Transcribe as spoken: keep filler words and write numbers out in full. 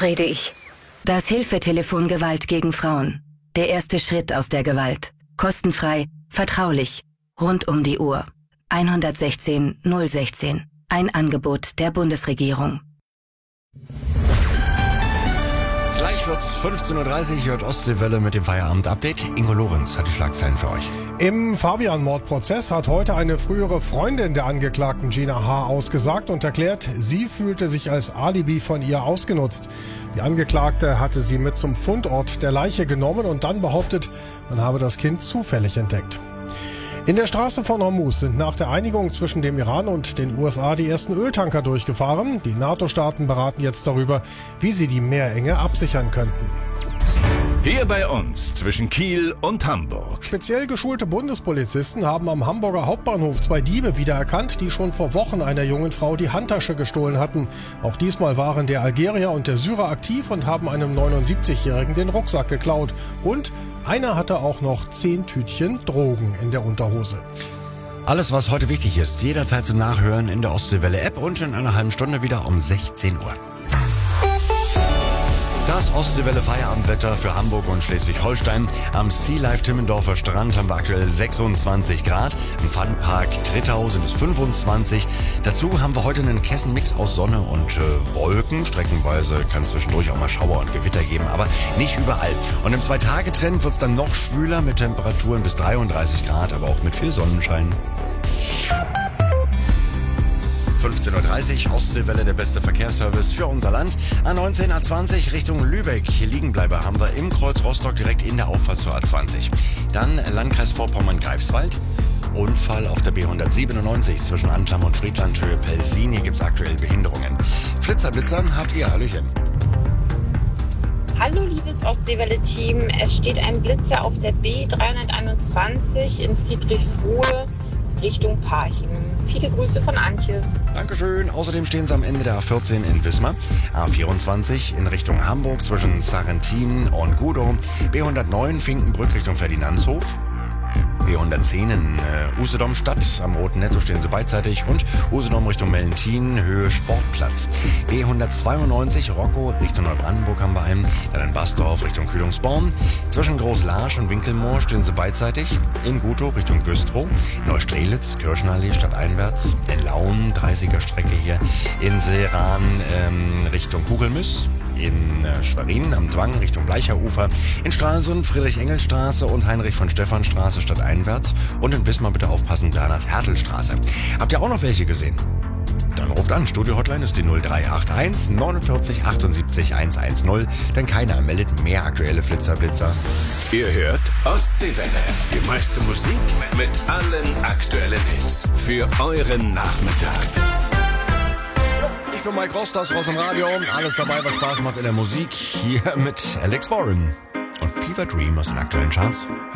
rede ich. Das Hilfetelefon Gewalt gegen Frauen. Der erste Schritt aus der Gewalt. Kostenfrei, vertraulich, rund um die Uhr. eins eins sechs null ein sechs. Ein Angebot der Bundesregierung. Gleich wird's fünfzehn Uhr dreißig, hört Ostseewelle mit dem Feierabend-Update. Ingo Lorenz hat die Schlagzeilen für euch. Im Fabian-Mordprozess hat heute eine frühere Freundin der Angeklagten Gina H. ausgesagt und erklärt, sie fühlte sich als Alibi von ihr ausgenutzt. Die Angeklagte hatte sie mit zum Fundort der Leiche genommen und dann behauptet, man habe das Kind zufällig entdeckt. In der Straße von Hormuz sind nach der Einigung zwischen dem Iran und den U S A die ersten Öltanker durchgefahren. Die NATO-Staaten beraten jetzt darüber, wie sie die Meerenge absichern könnten. Hier bei uns zwischen Kiel und Hamburg. Speziell geschulte Bundespolizisten haben am Hamburger Hauptbahnhof zwei Diebe wiedererkannt, die schon vor Wochen einer jungen Frau die Handtasche gestohlen hatten. Auch diesmal waren der Algerier und der Syrer aktiv und haben einem neunundsiebzigjährigen den Rucksack geklaut. Und einer hatte auch noch zehn Tütchen Drogen in der Unterhose. Alles, was heute wichtig ist, jederzeit zum Nachhören in der Ostseewelle-App und in einer halben Stunde wieder um sechzehn Uhr. Das Ostseewelle-Feierabendwetter für Hamburg und Schleswig-Holstein. Am Sea Life Timmendorfer Strand haben wir aktuell sechsundzwanzig Grad. Im Funpark Trittau sind es fünfundzwanzig. Dazu haben wir heute einen Kessenmix aus Sonne und äh, Wolken. Streckenweise kann es zwischendurch auch mal Schauer und Gewitter geben, aber nicht überall. Und im Zwei-Tage-Trend wird es dann noch schwüler mit Temperaturen bis dreiunddreißig Grad, aber auch mit viel Sonnenschein. fünfzehn Uhr dreißig, Ostseewelle, der beste Verkehrsservice für unser Land. A neunzehn, A zwanzig Richtung Lübeck. Liegenbleiber haben wir im Kreuz Rostock direkt in der Auffahrt zur A zwanzig. Dann Landkreis Vorpommern-Greifswald. Unfall auf der B hundertsiebenundneunzig zwischen Antlam und Friedlandhöhe Pelsin. Hier gibt es aktuell Behinderungen. Flitzerblitzer habt ihr, Hallöchen. Hallo liebes Ostseewelle-Team, es steht ein Blitzer auf der B dreihunderteinundzwanzig in Friedrichsruhe Richtung Parchim. Viele Grüße von Antje. Dankeschön. Außerdem stehen sie am Ende der A vierzehn in Wismar. A vierundzwanzig in Richtung Hamburg zwischen Sarrentin und Gudow. B hundertneun Finkenbrück Richtung Ferdinandshof. B hundertzehn in äh, Usedom-Stadt. Am Roten Netto stehen sie beidseitig. Und Usedom Richtung Mellentin, Höhe Sportplatz. B hundertzweiundneunzig Rocco Richtung Neubrandenburg haben wir einen. Dann in Basdorf Richtung Kühlungsborn. Zwischen Großlarsch und Winkelmoor stehen sie beidseitig. In Gutow Richtung Güstrow. Neustrelitz, Kirchenallee stadteinwärts. In Laun, dreißiger Strecke hier. In Seeran ähm, Richtung Kugelmüss. In äh, Schwerin am Dwang Richtung Bleicherufer, in Stralsund Friedrich-Engels-Straße und Heinrich-von-Stephan-Straße stadteinwärts und in Wismar bitte aufpassen, Bernhard-Hertel-Straße. Habt ihr auch noch welche gesehen? Dann ruft an, Studio-Hotline ist die null drei acht eins neunundvierzig achtundsiebzig hundertzehn, denn keiner meldet mehr aktuelle Flitzer-Blitzer. Ihr hört Ostseewelle, die meiste Musik mit allen aktuellen Hits für euren Nachmittag. Ich bin Mike Ross, das Ross im Radio. Alles dabei, was Spaß macht in der Musik. Hier mit Alex Warren und Fever Dream aus den aktuellen Charts.